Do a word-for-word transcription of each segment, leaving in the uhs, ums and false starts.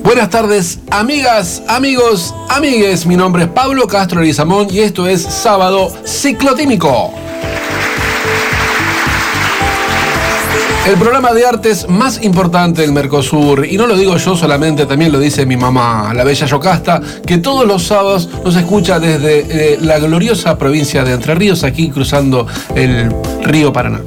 Buenas tardes, amigas, amigos, amigues. Mi nombre es Pablo Castro Leguizamón y esto es Sábado Ciclotímico. El programa de artes más importante del Mercosur, y no lo digo yo solamente, también lo dice mi mamá, la bella Yocasta, que todos los sábados nos escucha desde eh, la gloriosa provincia de Entre Ríos, aquí cruzando el río Paraná.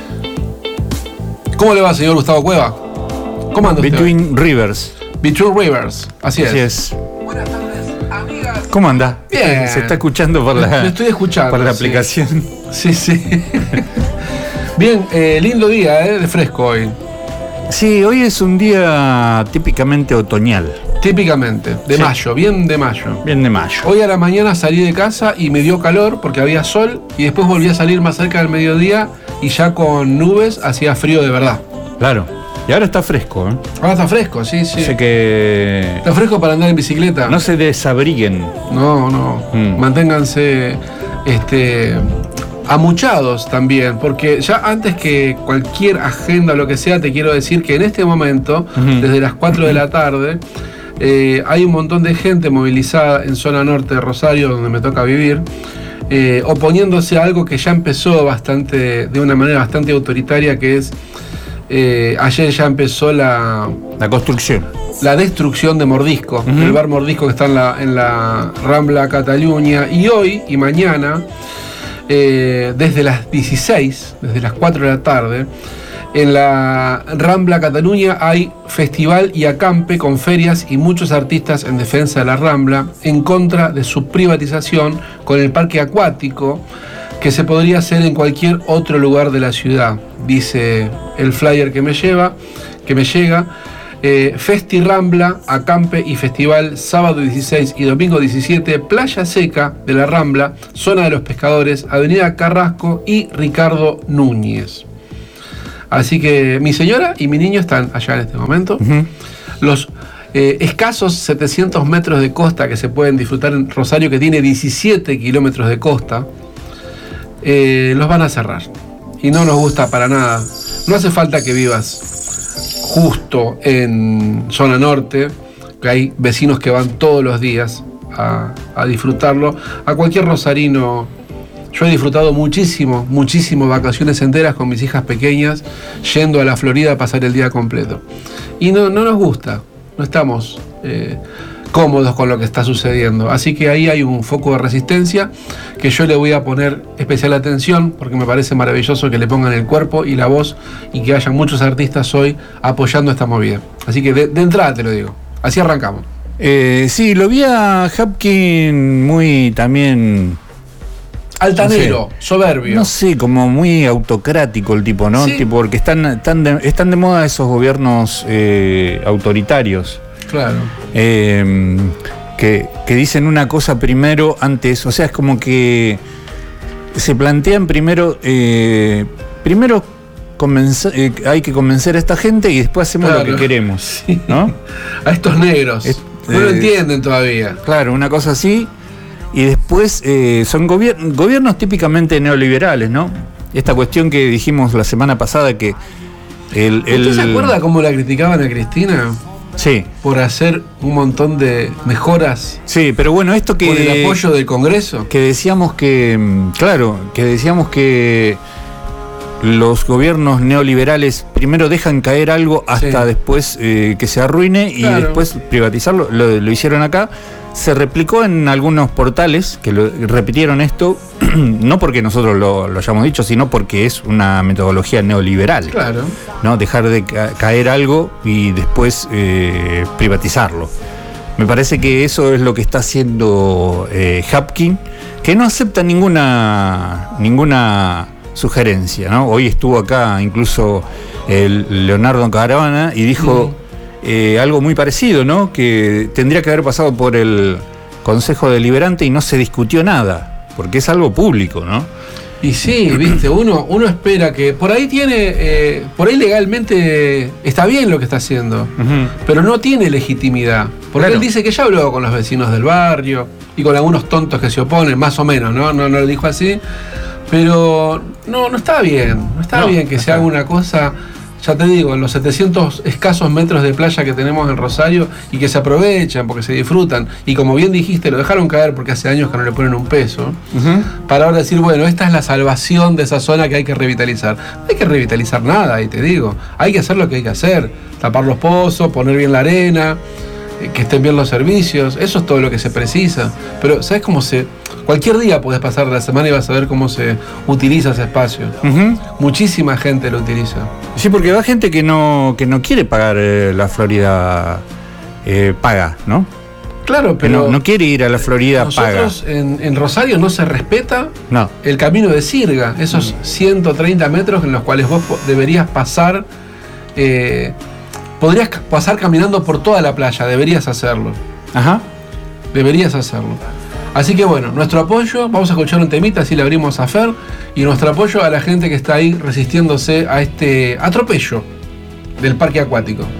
¿Cómo le va, señor Gustavo Cueva? ¿Cómo anda usted? Between Rivers. Between Rivers, así es. Así es. Buenas tardes, amigas. ¿Cómo anda? Bien. Se está escuchando por la, Me estoy escuchando, por la sí. aplicación. Sí, sí. Bien, eh, lindo día, eh, de fresco hoy. Sí, hoy es un día típicamente otoñal. Típicamente, de Sí. mayo, bien de mayo. Bien de mayo. Hoy a la mañana salí de casa y me dio calor porque había sol y después volví a salir más cerca del mediodía y ya con nubes hacía frío de verdad. Claro. Y ahora está fresco, ¿eh? Ahora está fresco, sí, sí. Así que Está fresco para andar en bicicleta. no se desabriguen. No, no. Mm. Manténganse este, amuchados también, porque ya antes que cualquier agenda o lo que sea, te quiero decir que en este momento, Ujú. desde las cuatro de la tarde, eh, hay un montón de gente movilizada en zona norte de Rosario, donde me toca vivir, eh, oponiéndose a algo que ya empezó bastante, de una manera bastante autoritaria, que es, eh, ayer ya empezó la... La construcción. la destrucción de Mordisco, Uh-huh. el bar Mordisco que está en la, en la Rambla Cataluña. Y hoy y mañana, eh, desde las dieciséis, desde las cuatro de la tarde, en la Rambla Cataluña hay festival y acampe con ferias y muchos artistas en defensa de la Rambla, en contra de su privatización con el parque acuático, que se podría hacer en cualquier otro lugar de la ciudad, dice el flyer que me lleva, que me llega. Eh, Festi Rambla, acampe y festival sábado dieciséis y domingo diecisiete, Playa Seca de la Rambla, zona de los pescadores, Avenida Carrasco y Ricardo Núñez. Así que mi señora y mi niño están allá en este momento. Uh-huh. Los eh, escasos setecientos metros de costa que se pueden disfrutar en Rosario, que tiene diecisiete kilómetros de costa, eh, los van a cerrar. Y no nos gusta para nada. No hace falta que vivas justo en zona norte, que hay vecinos que van todos los días a, a disfrutarlo. A cualquier rosarino, yo he disfrutado muchísimo, muchísimo vacaciones enteras con mis hijas pequeñas, yendo a la Florida a pasar el día completo. Y no, no nos gusta, no estamos eh, cómodos con lo que está sucediendo. Así que ahí hay un foco de resistencia que yo le voy a poner especial atención, porque me parece maravilloso que le pongan el cuerpo y la voz y que haya muchos artistas hoy apoyando esta movida. Así que de, de entrada te lo digo, así arrancamos. Eh, sí, lo vi a Hapkin muy también... Altanero, no sé, soberbio. No sé, como muy autocrático el tipo, ¿no? Sí. Tipo, porque están, están, de, están de moda esos gobiernos eh, autoritarios. Claro. Eh, que, que dicen una cosa primero antes, o sea, es como que se plantean primero, eh, primero convencer, eh, hay que convencer a esta gente y después hacemos Claro. lo que queremos, Sí. ¿no? A estos negros. Es- no lo eh, entienden todavía. Claro, una cosa así. Y después eh, son gobier- gobiernos típicamente neoliberales, ¿no? Esta cuestión que dijimos la semana pasada que el... el ¿Usted se acuerda cómo la criticaban a Cristina Sí, por hacer un montón de mejoras sí, pero bueno, esto que... con el apoyo del Congreso? que decíamos que, mm, claro, que decíamos que los gobiernos neoliberales primero dejan caer algo hasta Sí. después eh, que se arruine y Claro. después privatizarlo, lo, lo hicieron acá, se replicó en algunos portales que lo, repitieron esto, no porque nosotros lo, lo hayamos dicho, sino porque es una metodología neoliberal, Claro. ¿no? Dejar de ca- caer algo y después eh, privatizarlo. Me parece que eso es lo que está haciendo eh, Hapkin, que no acepta ninguna ninguna sugerencia, ¿no? Hoy estuvo acá incluso el Leonardo Caravana y dijo Mm. eh, algo muy parecido, ¿no? Que tendría que haber pasado por el Consejo Deliberante y no se discutió nada, porque es algo público, ¿no? Y sí, viste, uno, uno espera que por ahí tiene, eh, por ahí legalmente está bien lo que está haciendo, Ujú. pero no tiene legitimidad. Porque Claro. él dice que ya habló con los vecinos del barrio y con algunos tontos que se oponen, más o menos, ¿no? No, no lo dijo así, pero no, no está bien, no está No, bien que no se está haga bien. una cosa. ya te digo, en los setecientos escasos metros de playa que tenemos en Rosario y que se aprovechan porque se disfrutan, y como bien dijiste, lo dejaron caer porque hace años que no le ponen un peso, uh-huh. para ahora decir, bueno, esta es la salvación de esa zona que hay que revitalizar. No hay que revitalizar nada, ahí te digo, hay que hacer lo que hay que hacer, tapar los pozos, poner bien la arena, que estén bien los servicios, eso es todo lo que se precisa. Pero ¿sabes cómo se...? Cualquier día podés pasar la semana y vas a ver cómo se utiliza ese espacio. Uh-huh. Muchísima gente lo utiliza. Sí, porque va gente que no, que no quiere pagar eh, la Florida eh, paga, ¿no? Claro, pero... No, no quiere ir a la Florida nosotros paga. En, en Rosario no se respeta no. el camino de Sirga, esos uh-huh. ciento treinta metros en los cuales vos deberías pasar... Eh, podrías pasar caminando por toda la playa, deberías hacerlo. Ajá. Deberías hacerlo. Así que bueno, nuestro apoyo, vamos a escuchar un temita, así le abrimos a Fer, y nuestro apoyo a la gente que está ahí resistiéndose a este atropello del parque acuático.